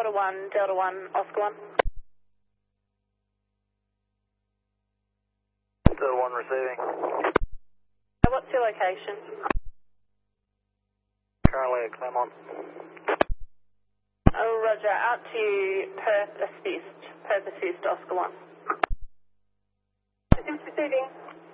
Delta 1, Oscar 1. Delta 1 receiving. What's your location? Currently at Claremont. Oh, Roger, out to Perth Assist, Oscar 1. Assist receiving.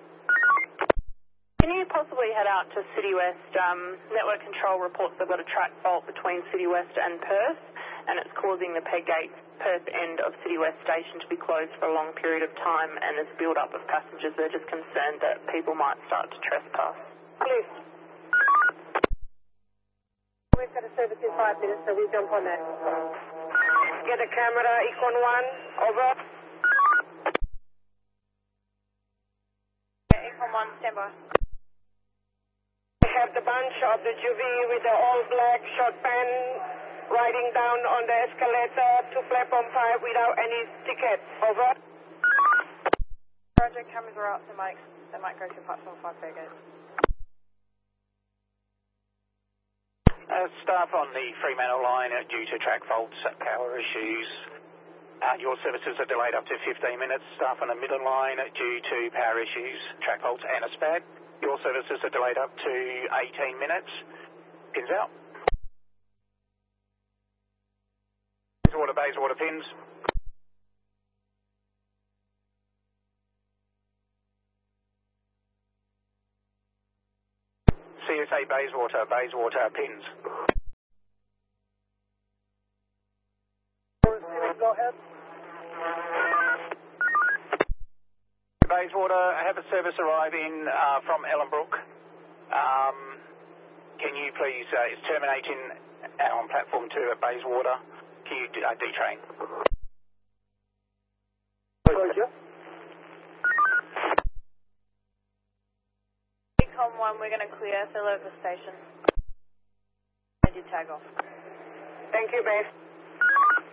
Can you possibly head out to City West? Network control reports they've got a track fault between City West and Perth, and it's causing the Peg Gate Perth end of City West station to be closed for a long period of time, and there's build-up of passengers. They're just concerned that people might start to trespass. Please. We've got a service in 5 minutes, so we'll jump on that. Get a camera, Econ 1, over. Yeah, Econ 1, stand by. We have the bunch of the Juvie with the all-black short pant riding down on the escalator to platform 5 without any ticket. Over. Roger, cameras are out, they might go to platform 5 Peg Gate. Staff on the Fremantle line due to track faults, power issues. Your services are delayed up to 15 minutes. Staff on the Midland line due to power issues, track faults and a SPAD. Your services are delayed up to 18 minutes. Pins out. Bayswater pins. CSA Bayswater pins. Go ahead. Bayswater, I have a service arriving from Ellenbrook. Can you please, it's terminating on platform 2 at Bayswater. Can you detrain? Roger. Econ 1, we're going to clear, fill over the station. Ready to tag off. Thank you, babe.